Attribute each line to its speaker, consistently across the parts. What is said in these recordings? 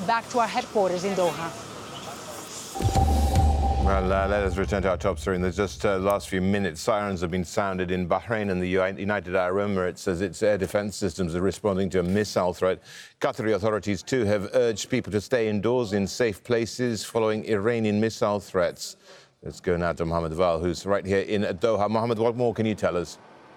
Speaker 1: back to our headquarters in Doha.
Speaker 2: Well, let us return to our top story. In the just last few minutes, sirens have been sounded in Bahrain and the United Arab Emirates as its air defense systems are responding to a missile threat. Qatari authorities, too, have urged people to stay indoors in safe places following Iranian missile threats. Let's go now to Mohammed Val, who's right here in Doha. Mohammed, what more can you tell us?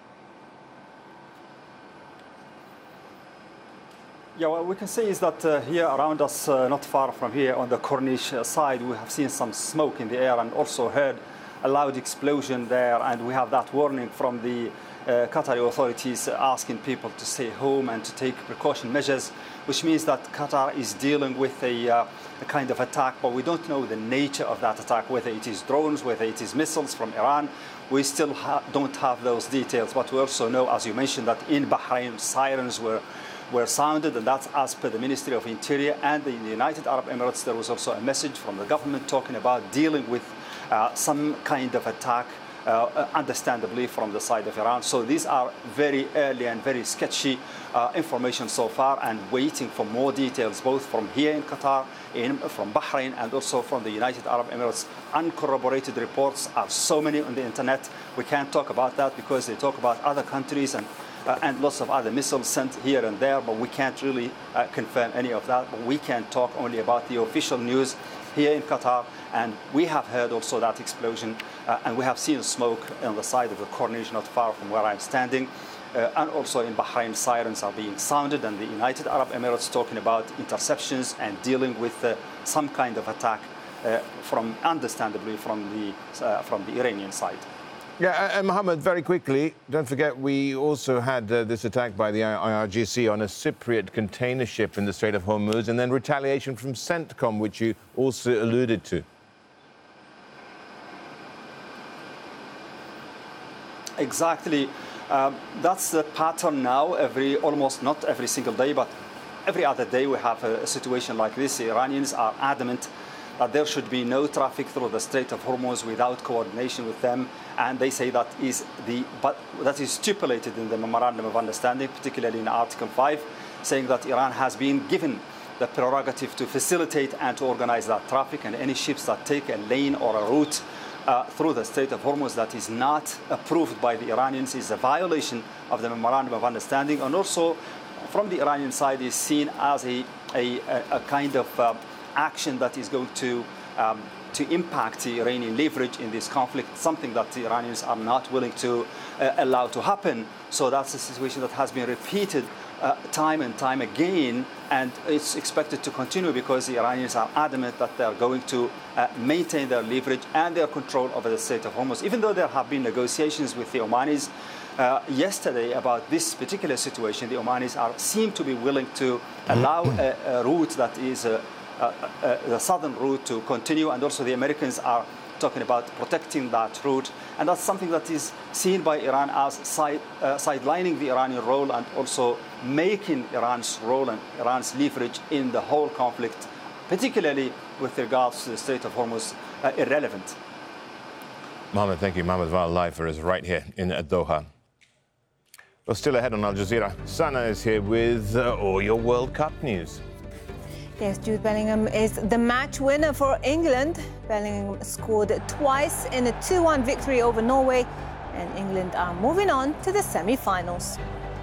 Speaker 3: Yeah, what we can say is that here around us, not far from here on the Corniche side, we have seen some smoke in the air and also heard a loud explosion there. And we have that warning from the Qatari authorities asking people to stay home and to take precaution measures, which means that Qatar is dealing with a kind of attack, but we don't know the nature of that attack, whether it is drones, whether it is missiles from Iran. We still don't have those details, but we also know, as you mentioned, that in Bahrain, sirens were sounded, and that's as per the Ministry of Interior. And in the United Arab Emirates, there was also a message from the government talking about dealing with some kind of attack, understandably, from the side of Iran. So these are very early and very sketchy information so far, and waiting for more details, both from here in Qatar, from Bahrain, and also from the United Arab Emirates. Uncorroborated reports are so many on the internet. We can't talk about that because they talk about other countries and lots of other missiles sent here and there, but we can't really confirm any of that. But we can talk only about the official news here in Qatar, and we have heard also that explosion, and we have seen smoke on the side of the Corniche, not far from where I'm standing. And also in Bahrain, sirens are being sounded, and the United Arab Emirates talking about interceptions and dealing with some kind of attack, understandably, from the Iranian side.
Speaker 2: Yeah, and Mohammed, very quickly, don't forget we also had this attack by the IRGC on a Cypriot container ship in the Strait of Hormuz, and then retaliation from CENTCOM, which you also alluded to.
Speaker 3: Exactly. That's the pattern now. Almost not every single day, but every other day we have a situation like this. The Iranians are adamant that there should be no traffic through the Strait of Hormuz without coordination with them, and they say that is stipulated in the Memorandum of Understanding, particularly in Article 5, saying that Iran has been given the prerogative to facilitate and to organize that traffic, and any ships that take a lane or a route through the Strait of Hormuz that is not approved by the Iranians is a violation of the Memorandum of Understanding, and also from the Iranian side is seen as a kind of action that is going to impact the Iranian leverage in this conflict, something that the Iranians are not willing to allow to happen. So that's a situation that has been repeated time and time again, and it's expected to continue because the Iranians are adamant that they're going to maintain their leverage and their control over the Strait of Hormuz. Even though there have been negotiations with the Omanis yesterday about this particular situation, the Omanis seem to be willing to allow a route that is the southern route to continue, and also the Americans are talking about protecting that route, and that's something that is seen by Iran as sidelining the Iranian role and also making Iran's role and Iran's leverage in the whole conflict, particularly with regards to the Strait of Hormuz, irrelevant.
Speaker 2: Mohammed, thank you. Mohammed Val live for us right here in Doha. Well, still ahead on Al Jazeera, Sana is here with all your World Cup news.
Speaker 1: Yes, Jude Bellingham is the match winner for England. Bellingham scored twice in a 2-1 victory over Norway, and England are moving on to the semi-finals.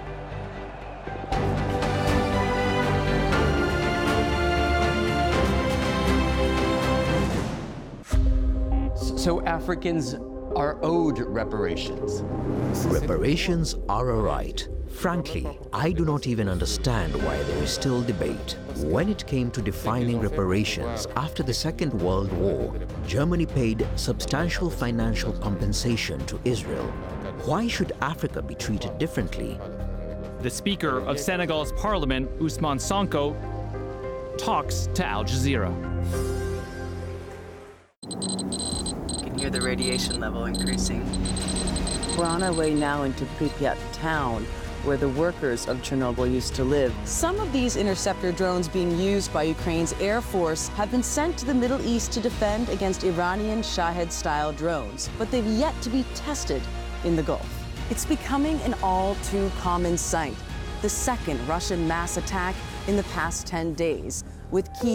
Speaker 4: So Africans are owed reparations.
Speaker 5: Reparations are a right. Frankly, I do not even understand why there is still debate. When it came to defining reparations after the Second World War, Germany paid substantial financial compensation to Israel. Why should Africa be treated differently?
Speaker 6: The Speaker of Senegal's parliament, Ousmane Sonko, talks to Al Jazeera.
Speaker 7: You can hear the radiation level increasing.
Speaker 8: We're on our way now into Pripyat town, where the workers of Chernobyl used to live. Some of these interceptor drones being used by Ukraine's Air Force have been sent to the Middle East to defend against Iranian Shahed-style drones, but they've yet to be tested in the Gulf. It's becoming an all-too-common sight, the second Russian mass attack in the past 10 days, with key